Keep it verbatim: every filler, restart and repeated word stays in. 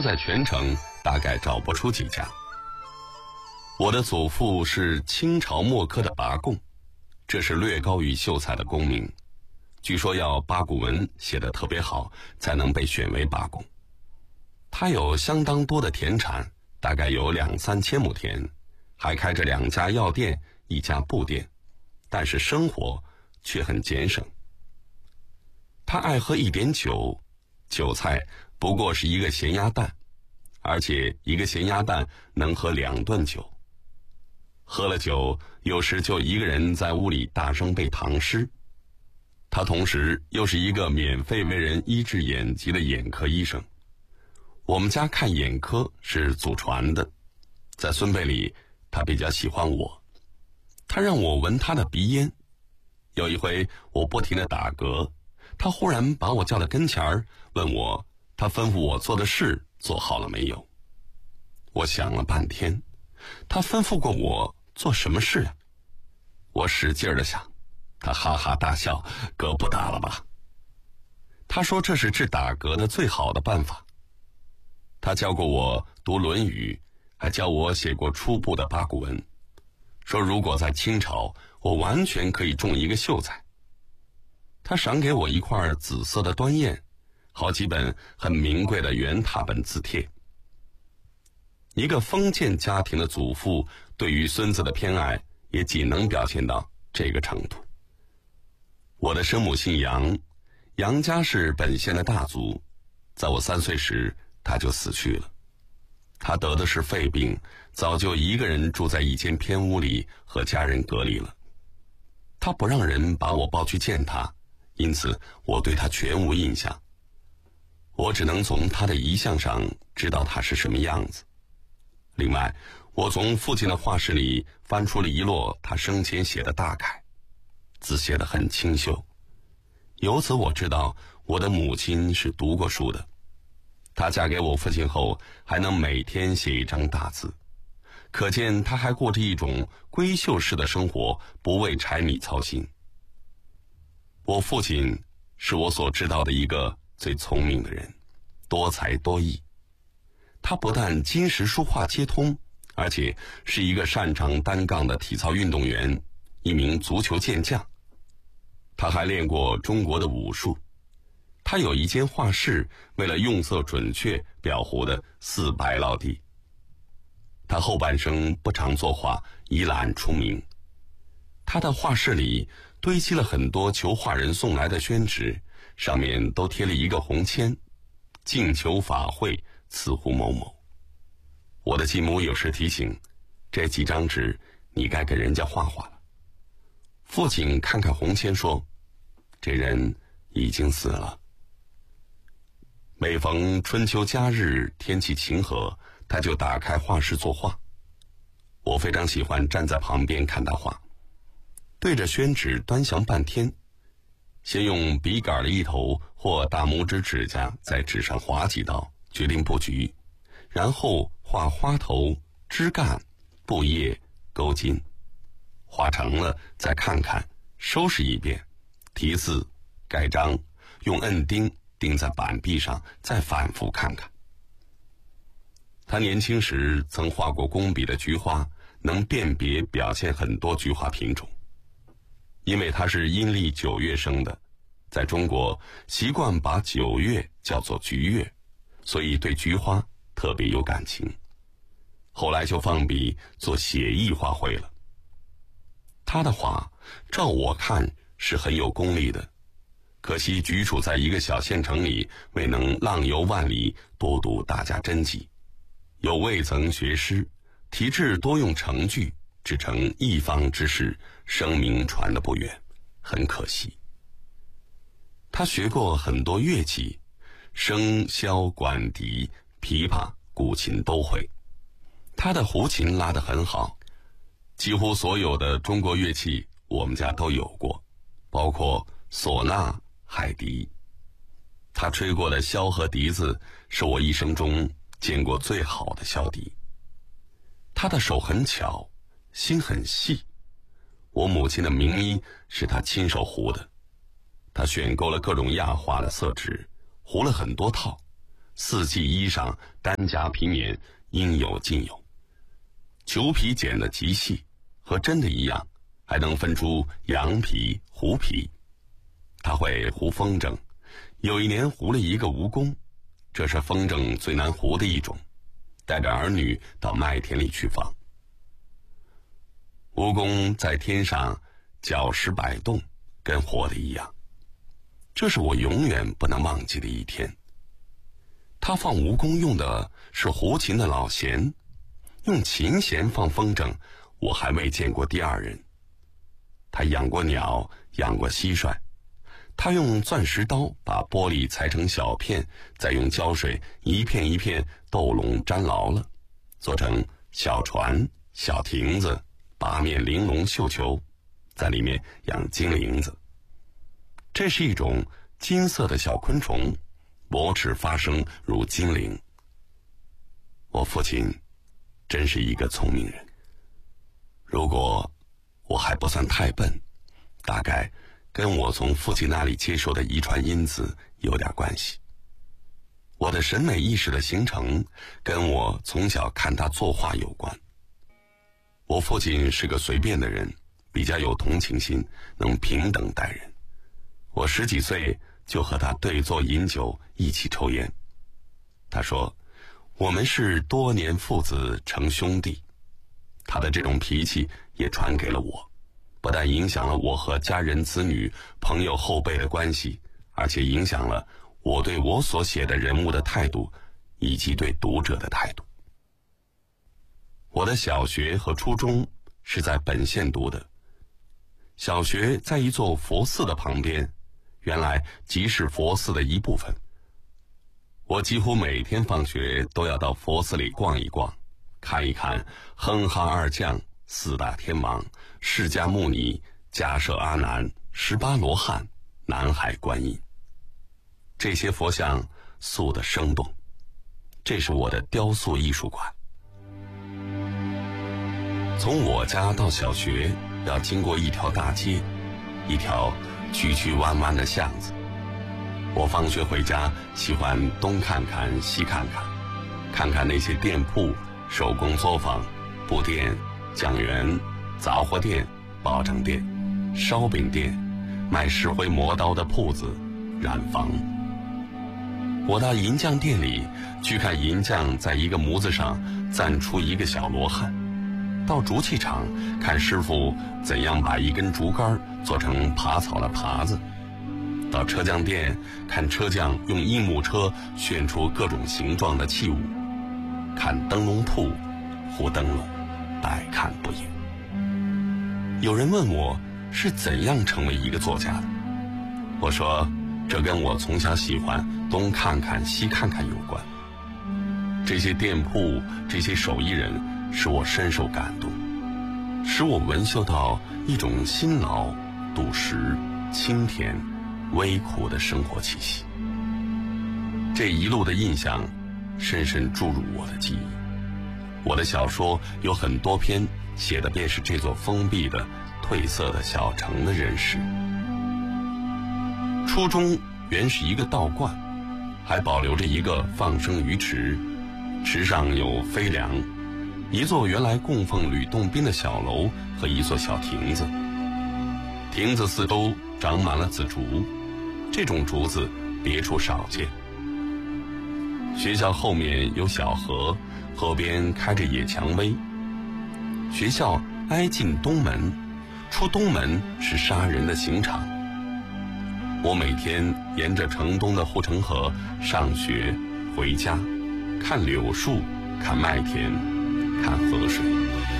在全城大概找不出几家。我的祖父是清朝末科的拔贡，这是略高于秀才的功名，据说要八股文写得特别好才能被选为拔贡。他有相当多的田产，大概有两三千亩田，还开着两家药店，一家布店，但是生活却很俭省。他爱喝一点酒，酒菜不过是一个咸鸭蛋，而且一个咸鸭蛋能喝两顿酒。喝了酒，有时就一个人在屋里大声背唐诗。他同时又是一个免费为人医治眼疾的眼科医生。我们家看眼科是祖传的，在孙辈里，他比较喜欢我。他让我闻他的鼻烟。有一回我不停地打嗝，他忽然把我叫到跟前儿，问我他吩咐我做的事做好了没有。我想了半天，他吩咐过我做什么事呀？我使劲地想，他哈哈大笑，嗝不打了吧？他说这是治打嗝的最好的办法。他教过我读《论语》，还教我写过初步的八股文，说如果在清朝，我完全可以中一个秀才。他赏给我一块紫色的端砚，好几本很名贵的圆拓本字帖。一个封建家庭的祖父对于孙子的偏爱，也仅能表现到这个程度。我的生母姓杨，杨家是本县的大族，在我三岁时他就死去了。他得的是肺病，早就一个人住在一间偏屋里，和家人隔离了。他不让人把我抱去见他，因此我对他全无印象。我只能从他的遗像上知道他是什么样子。另外，我从父亲的画室里翻出了一摞他生前写的大楷，字写得很清秀。由此我知道我的母亲是读过书的。她嫁给我父亲后，还能每天写一张大字，可见她还过着一种闺秀式的生活，不为柴米操心。我父亲是我所知道的一个最聪明的人，多才多艺。他不但金石书画皆通，而且是一个擅长单杠的体操运动员，一名足球健将。他还练过中国的武术。他有一间画室，为了用色准确，裱糊的四白落地。他后半生不常作画，以懒出名。他的画室里堆积了很多求画人送来的宣纸，上面都贴了一个红签，敬求法会，赐户某某。我的继母有时提醒，这几张纸你该给人家画画了。父亲看看红签说，这人已经死了。每逢春秋佳日，天气晴和，他就打开画室作画。我非常喜欢站在旁边看他画，对着宣纸端详半天，先用笔杆的一头或大拇指指甲在纸上划几道，决定布局，然后画花头、枝干、布叶、钩茎，画成了再看看，收拾一遍，题字、盖章，用摁钉钉在板壁上，再反复看看。他年轻时曾画过工笔的菊花，能辨别表现很多菊花品种。因为他是阴历九月生的，在中国习惯把九月叫做菊月，所以对菊花特别有感情。后来就放笔做写意画会了。他的画照我看是很有功力的，可惜局处在一个小县城里，未能浪游万里，多读大家真迹，又未曾学诗，题制多用成句，只成一方之事，声名传得不远，很可惜。他学过很多乐器，笙、箫、管笛、琵琶、古琴都会。他的胡琴拉得很好，几乎所有的中国乐器我们家都有过，包括唢呐、海笛。他吹过的箫和笛子是我一生中见过最好的箫笛。他的手很巧，心很细。我母亲的名衣是他亲手糊的，他选购了各种亚花的色纸，糊了很多套， 四季衣裳、单夹皮棉应有尽有。裘皮剪得极细，和真的一样，还能分出羊皮、狐皮。他会糊风筝，有一年糊了一个蜈蚣，这是风筝最难糊的一种，带着儿女到麦田里去放。蜈蚣在天上脚石摆动，跟活的一样。这是我永远不能忘记的一天。他放蜈蚣用的是胡琴的老弦，用琴弦放风筝，我还未见过第二人。他养过鸟，养过蟋蟀。他用钻石刀把玻璃裁成小片，再用胶水一片一片斗拢粘牢了，做成小船、小亭子，八面玲珑绣球，在里面养金铃子。这是一种金色的小昆虫，薄齿发声如金铃。我父亲真是一个聪明人。如果我还不算太笨，大概跟我从父亲那里接受的遗传因子有点关系。我的审美意识的形成跟我从小看他作画有关。我父亲是个随便的人，比较有同情心，能平等待人。我十几岁就和他对坐饮酒，一起抽烟。他说，我们是多年父子成兄弟。他的这种脾气也传给了我，不但影响了我和家人、子女、朋友、后辈的关系，而且影响了我对我所写的人物的态度，以及对读者的态度。我的小学和初中是在本县读的，小学在一座佛寺的旁边，原来即是佛寺的一部分。我几乎每天放学都要到佛寺里逛一逛，看一看哼哈二将、四大天王、释迦牟尼、迦摄阿难、十八罗汉、南海观音。这些佛像塑得生动，这是我的雕塑艺术馆。从我家到小学要经过一条大街，一条曲曲弯弯的巷子。我放学回家喜欢东看看西看看，看看那些店铺、手工作坊、布店、酱园、杂货店、包trang店、烧饼店、卖石灰磨刀的铺子、染坊。我到银匠店里去看银匠在一个模子上钻出一个小罗汉，到竹器厂看师傅怎样把一根竹竿做成爬草的耙子，到车匠店看车匠用硬木车旋出各种形状的器物，看灯笼铺、糊灯笼，百看不厌。有人问我是怎样成为一个作家的，我说这跟我从小喜欢东看看西看看有关。这些店铺、这些手艺人使我深受感动，使我闻嗅到一种辛劳、笃实、清甜、微苦的生活气息。这一路的印象深深注入我的记忆。我的小说有很多篇写的便是这座封闭的、褪色的小城的人世。初中原是一个道观，还保留着一个放生鱼池，池上有飞梁，一座原来供奉吕洞宾的小楼和一座小亭子。亭子四周长满了紫竹，这种竹子别处少见。学校后面有小河，河边开着野蔷薇。学校挨近东门，出东门是杀人的刑场。我每天沿着城东的护城河上学回家，看柳树，看麦田，看河水。